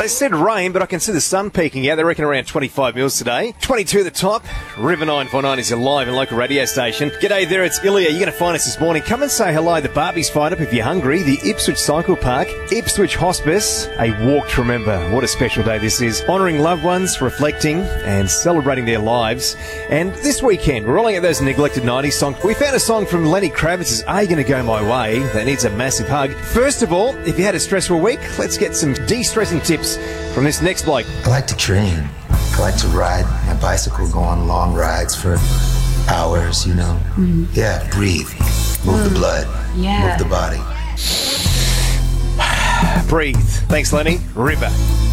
They said rain, but I can see the sun peeking out. They reckon around 25 mils today. 22 at the top. River 949 is your live and local radio station. G'day there, it's Ilya. You're going to find us this morning. Come and say hello. The Barbies Fight Up if you're hungry. The Ipswich Cycle Park. Ipswich Hospice. A walk to remember. What a special day this is. Honouring loved ones, reflecting and celebrating their lives. And this weekend, we're rolling out those neglected 90s songs. We found a song from Lenny Kravitz's Are You Gonna Go My Way? That needs a massive hug. First of all, if you had a stressful week, let's get some de-stressing tips from this next bloke. I like to train. I like to ride my bicycle, go on long rides for hours, Yeah, breathe. Move the blood. Yeah. Move the body. Breathe. Thanks, Lenny. River.